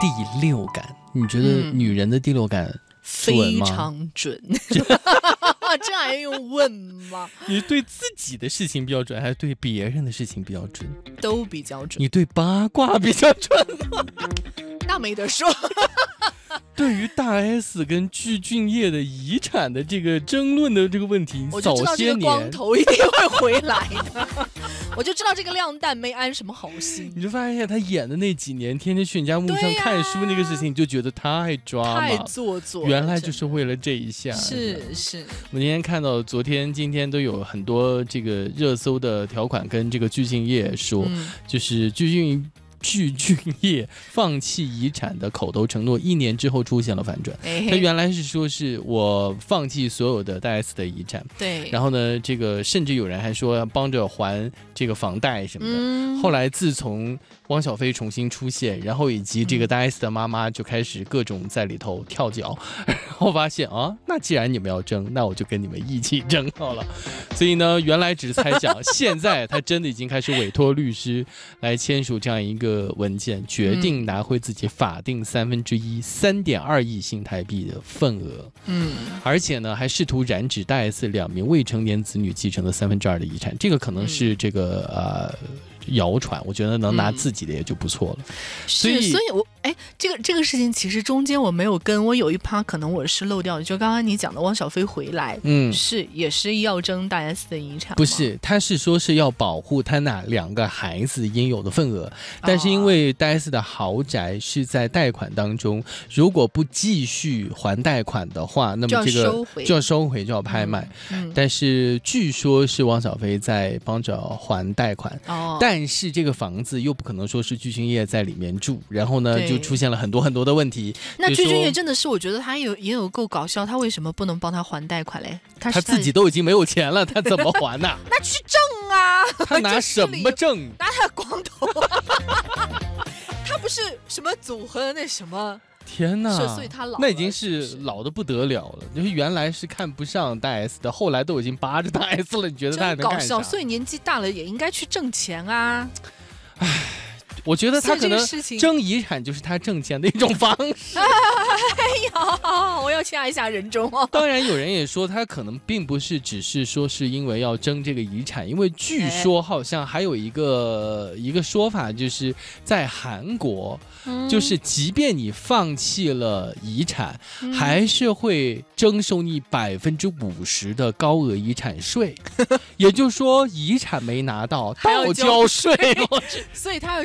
第六感，你觉得女人的第六感准吗？ 非常准。这还用问吗？ 你对自己的事情比较准，还是对别人的事情比较准？ 都比较准。 你对八卦比较准吗？ 那没得说。 对于大 S 跟具俊晔的遗产的这个争论的这个问题， 我就知道这个光头一定会回来的。我就知道这个亮蛋没安什么好心。 你就发现他演的那几年，天天去人家墓上看书那个事情，你就觉得太抓马， 太做作， 原来就是为了这一下。 是。 我今天看到，昨天、今天都有很多这个热搜的条款跟这个具俊晔说，就是具俊晔放弃遗产的口头承诺，1年之后出现了反转。他原来是说是我放弃所有的大 S 的遗产， 对， 然后呢，这个甚至有人还说要帮着还这个房贷什么的。后来自从汪小菲重新出现，然后以及这个大 S 的妈妈就开始各种在里头跳脚，然后发现啊，那既然你们要争，那我就跟你们一起争好了。所以呢，原来只是猜想，现在他真的已经开始委托律师来签署这样一个文件，决定拿回自己法定1/3 3.2亿新台币的份额。而且呢，还试图染指大 S 2名未成年子女继承的2/3的遗产，这个可能是这个谣传，我觉得能拿自己的也就不错了。所以我这个事情其实中间我没有跟，我有一趴可能我是漏掉的，就刚刚你讲的汪小菲回来，也是要争大 S 的遗产吗？ 不是，他是说是要保护他那2个孩子应有的份额，但是因为大 S 的豪宅是在贷款当中，如果不继续还贷款的话，那么这个就要收回，就要拍卖。但是据说是汪小菲在帮着还贷款，但是这个房子又不可能说是具俊晔在里面住，然后呢就出现了很多很多的问题。 那具俊晔真的是，我觉得他也有够搞笑，他为什么不能帮他还贷款嘞？ 他自己都已经没有钱了，他怎么还呢？ 那去挣啊！ 他拿什么挣？ 拿他的光头。他不是什么组合的那什么？ 天哪！ 所以他老了， 那已经是老的不得了了。就是原来是看不上大 S 的，后来都已经扒着大 S 了，你觉得他还能干啥？ 搞笑，所以年纪大了也应该去挣钱啊！ 唉。我觉得他可能争遗产就是他挣钱的一种方式。 我要掐一下人中哦。 当然有人也说他可能并不是只是说是因为要争这个遗产，因为据说好像还有一个说法，就是在韩国，就是即便你放弃了遗产，还是会征收你50%的高额遗产税。也就是说遗产没拿到，倒交税。 所以他要